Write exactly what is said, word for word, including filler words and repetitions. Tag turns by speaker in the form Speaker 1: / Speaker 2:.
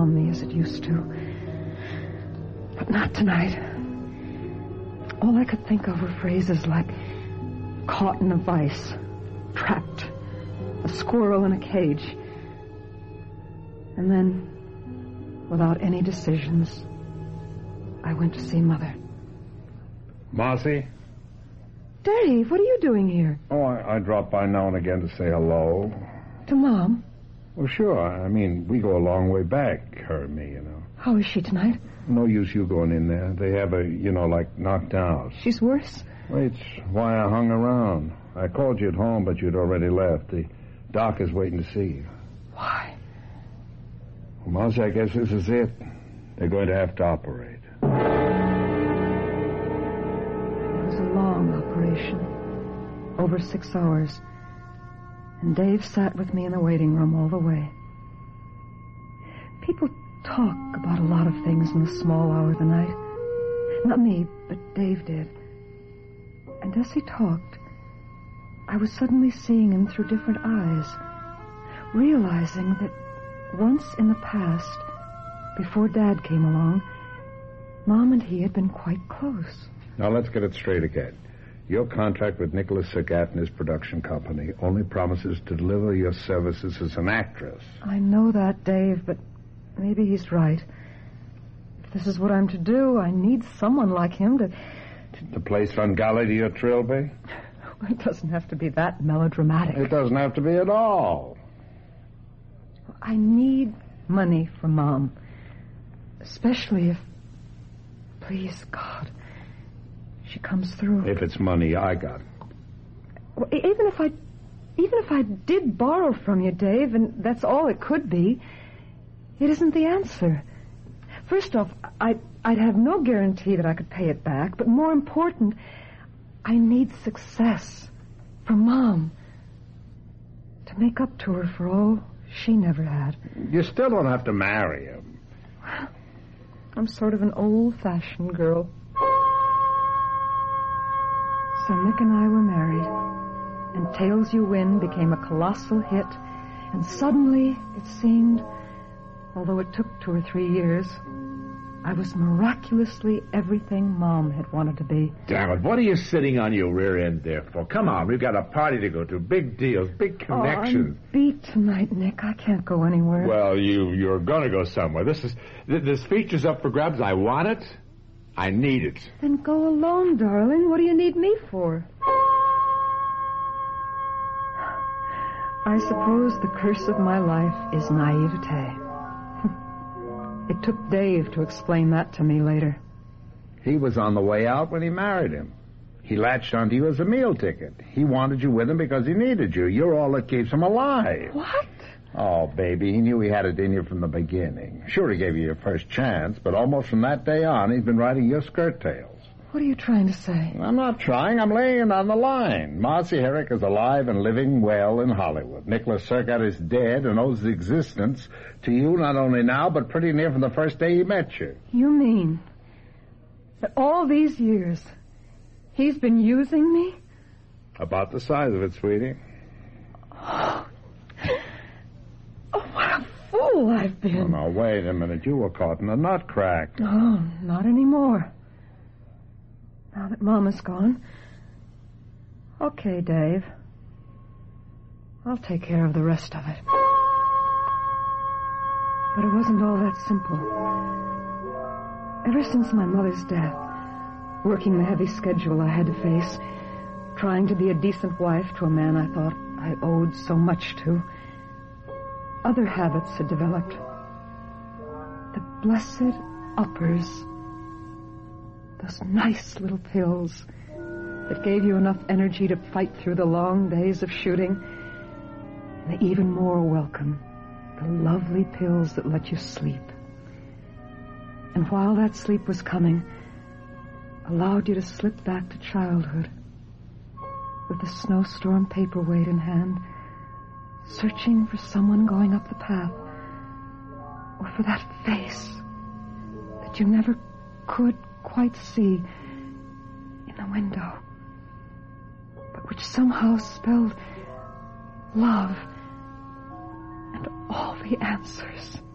Speaker 1: on me as it used to. But not tonight. All I could think of were phrases like caught in a vice, trapped, a squirrel in a cage. And then, without any decisions, I went to see Mother.
Speaker 2: Marcy?
Speaker 1: Dave, what are you doing here?
Speaker 2: Oh, I, I drop by now and again to say hello.
Speaker 1: To Mom?
Speaker 2: Well, sure. I mean, we go a long way back, her and me, you know.
Speaker 1: How is she tonight?
Speaker 2: No use you going in there. They have her, you know, like knocked out.
Speaker 1: She's worse?
Speaker 2: Well, it's why I hung around. I called you at home, but you'd already left. The doc is waiting to see you.
Speaker 1: Why?
Speaker 2: Well, Marcy, I guess this is it. They're going to have to operate.
Speaker 1: It was a long operation. Over six hours. And Dave sat with me in the waiting room all the way. People talk about a lot of things in the small hour of the night. Not me, but Dave did. And as he talked, I was suddenly seeing him through different eyes, realizing that once in the past, before Dad came along, Mom and he had been quite close.
Speaker 2: Now, let's get it straight again. Your contract with Nicholas Sagat and his production company only promises to deliver your services as an actress.
Speaker 1: I know that, Dave, but maybe he's right. If this is what I'm to do, I need someone like him to...
Speaker 2: To, to play Svengali to your Trilby?
Speaker 1: It doesn't have to be that melodramatic.
Speaker 2: It doesn't have to be at all.
Speaker 1: I need money for Mom. Especially if... Please, God... she comes through.
Speaker 2: If it's money, I got it.
Speaker 1: Well, even if I, even if I did borrow from you, Dave, and that's all it could be, it isn't the answer. First off, I'd, I'd have no guarantee that I could pay it back, but more important, I need success for Mom to make up to her for all she never had.
Speaker 2: You still don't have to marry him.
Speaker 1: I'm sort of an old-fashioned girl. So Nick and I were married, and Tales You Win became a colossal hit, and suddenly, it seemed, although it took two or three years, I was miraculously everything Mom had wanted to be.
Speaker 3: Damn it, what are you sitting on your rear end there for? Come on, we've got a party to go to, big deals, big connections.
Speaker 1: Oh, I'm beat tonight, Nick. I can't go anywhere.
Speaker 3: Well, you, you're going to go somewhere. This is th- this feature's up for grabs. I want it. I need it.
Speaker 1: Then go alone, darling. What do you need me for? I suppose the curse of my life is naivete. It took Dave to explain that to me later.
Speaker 2: He was on the way out when he married him. He latched onto you as a meal ticket. He wanted you with him because he needed you. You're all that keeps him alive.
Speaker 1: What?
Speaker 2: Oh, baby, he knew he had it in you from the beginning. Sure, he gave you your first chance, but almost from that day on, he's been riding your skirt tails.
Speaker 1: What are you trying to say?
Speaker 2: I'm not trying. I'm laying it on the line. Marcy Herrick is alive and living well in Hollywood. Nicholas Sagat is dead and owes his existence to you not only now, but pretty near from the first day he met you.
Speaker 1: You mean that all these years he's been using me?
Speaker 2: About the size of it, sweetie.
Speaker 1: Oh, oh what a fool I've been.
Speaker 2: Oh, now, wait a minute. You were caught in a nutcrack.
Speaker 1: Oh, not anymore. Now that Mama's gone. Okay, Dave. I'll take care of the rest of it. But it wasn't all that simple. Ever since my mother's death, working the heavy schedule I had to face, trying to be a decent wife to a man I thought I owed so much to, other habits had developed. The blessed uppers. Those nice little pills that gave you enough energy to fight through the long days of shooting. And the even more welcome, the lovely pills that let you sleep. And while that sleep was coming, allowed you to slip back to childhood with the snowstorm paperweight in hand, searching for someone going up the path, or for that face that you never could quite see in the window, but which somehow spelled love and all the answers.